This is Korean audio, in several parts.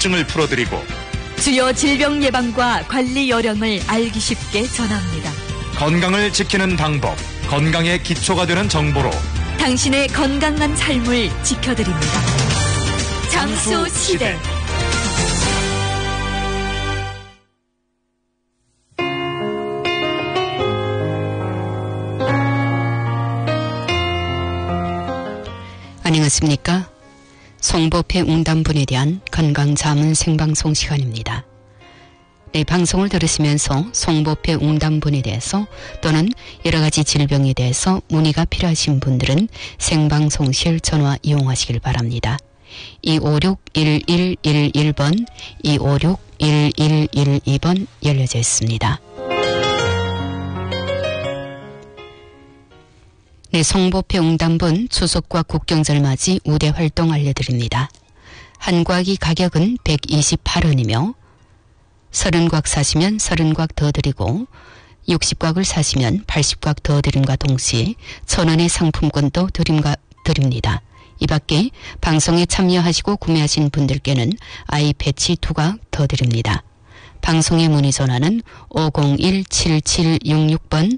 궁금증을 풀어드리고 주요 질병 예방과 관리 요령을 알기 쉽게 전합니다. 건강을 지키는 방법, 건강의 기초가 되는 정보로 당신의 건강한 삶을 지켜드립니다. 장수시대. 안녕하십니까? 송보폐 웅담분에 대한 건강자문 생방송 시간입니다. 네, 방송을 들으시면서 송보폐 웅담분에 대해서 또는 여러 가지 질병에 대해서 문의가 필요하신 분들은 생방송실 전화 이용하시길 바랍니다. 256-1111번, 256-1112번 열려져 있습니다. 네, 송보폐 웅담분 추석과 국경절 맞이 우대 활동 알려드립니다. 한 곽이 가격은 128원이며 30곽 사시면 30곽 더 드리고 60곽을 사시면 80곽 더 드림과 동시에 1,000원의 상품권도 드립니다. 이 밖에 방송에 참여하시고 구매하신 분들께는 아이 패치 2곽 더 드립니다. 방송의 문의 전화는 501-7766번,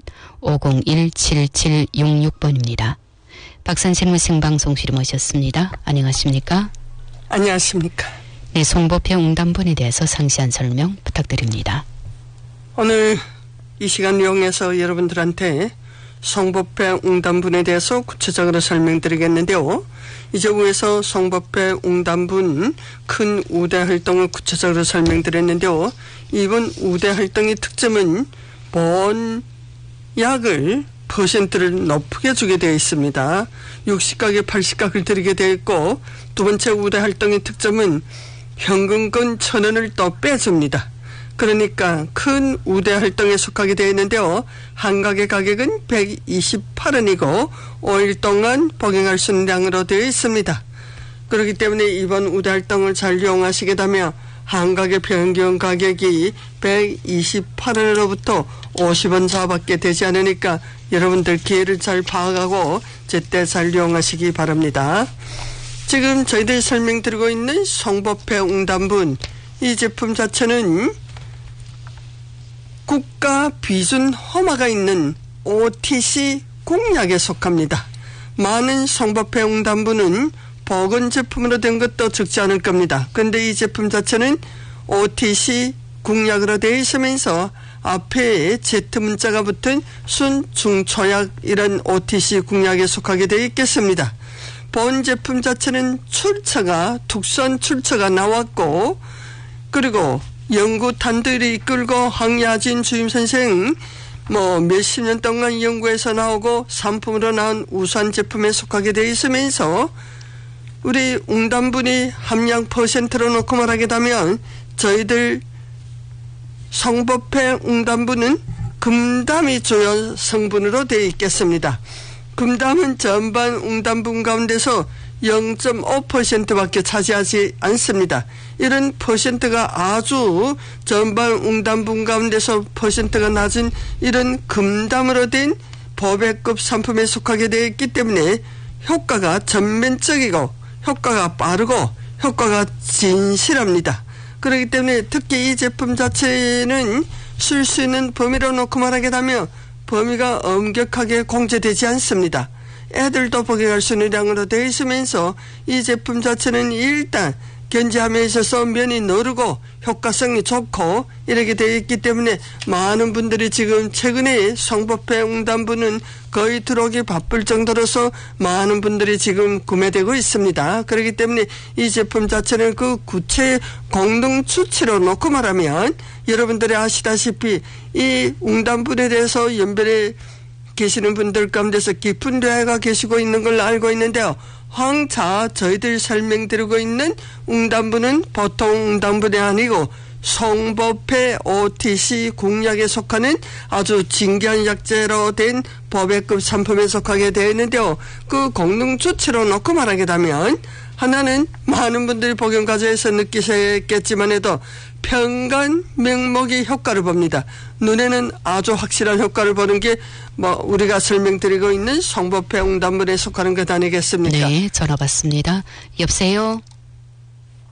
501-7766번입니다. 박선생님 생방송실에 모셨습니다. 안녕하십니까? 안녕하십니까? 네, 송보폐 웅담분에 대해서 상세한 설명 부탁드립니다. 오늘 이 시간 이용해서 여러분들한테 송보폐 웅담분에 대해서 구체적으로 설명드리겠는데요. 이제 위에서 송보폐 웅담분 큰 우대 활동을 구체적으로 설명드렸는데요. 이번 우대 활동의 특점은 본약을 퍼센트를 높게 주게 되어 있습니다. 60각에 80각을 드리게 되어 있고, 두 번째 우대 활동의 특점은 현금권 1,000원을 또 빼줍니다. 그러니까 큰 우대 활동에 속하게 되어 있는데요. 한 각의 가격은 128원이고 5일 동안 복용할 수 있는 양으로 되어 있습니다. 그렇기 때문에 이번 우대 활동을 잘 이용하시게 되면 한 각의 평균 가격이 128원으로부터 50원 좌밖에 되지 않으니까 여러분들 기회를 잘 파악하고 제때 잘 이용하시기 바랍니다. 지금 저희들이 설명드리고 있는 송보폐 웅담분, 이 제품 자체는 국가 비준 허가가 있는 OTC 공약에 속합니다. 많은 송보폐 웅담분은 보건 제품으로 된 것도 적지 않을 겁니다. 그런데 이 제품 자체는 OTC 공약으로 되어 있으면서 앞에 Z 문자가 붙은 순중초약 이런 OTC 공약에 속하게 되어 있겠습니다. 본 제품 자체는 출처가 특수한 출처가 나왔고, 그리고 연구단들이 이끌고 황야진 주임선생 몇십 년 동안 연구해서 나오고 상품으로 나온 우수한 제품에 속하게 되어 있으면서 우리 웅담분이 함량 퍼센트로 놓고 말하게 되면 저희들 송보폐 웅담분은 금담이 주요 성분으로 되어 있겠습니다. 금담은 전반 웅담분 가운데서 0.5%밖에 차지하지 않습니다. 이런 퍼센트가 아주 전반 웅담분 가운데서 퍼센트가 낮은 이런 금담으로 된 보배급 상품에 속하게 되어 있기 때문에 효과가 전면적이고 효과가 빠르고 효과가 진실합니다. 그렇기 때문에 특히 이 제품 자체는 쓸 수 있는 범위로 놓고 말하게 되면 범위가 엄격하게 공제되지 않습니다. 애들도 복용할 수 있는 양으로 되어 있으면서 이 제품 자체는 일단 견제함에 있어서 면이 너르고 효과성이 좋고 이렇게 되어 있기 때문에 많은 분들이 지금 최근에 송보폐 웅담분은 거의 들어오기 바쁠 정도로서 많은 분들이 지금 구매되고 있습니다. 그렇기 때문에 이 제품 자체는 그 구체 공동 수치로 놓고 말하면 여러분들이 아시다시피 이 웅담분에 대해서 연변에 계시는 분들 가운데서 깊은 대화가 계시고 있는 걸 알고 있는데요. 황차 저희들 설명드리고 있는 웅담분은 보통 웅담분이 아니고 송보폐 OTC 공약에 속하는 아주 진귀한 약재로 된 보배급 상품에 속하게 되어 있는데요. 그 공동 주체로 놓고 말하게 되면 하나는 많은 분들이 복용 과정에서 느끼셨겠지만 해도 편간 명목이 효과를 봅니다. 눈에는 아주 확실한 효과를 보는 게 우리가 설명드리고 있는 송보폐 웅담분에 속하는 것 아니겠습니까? 네, 전화 받습니다. 여보세요?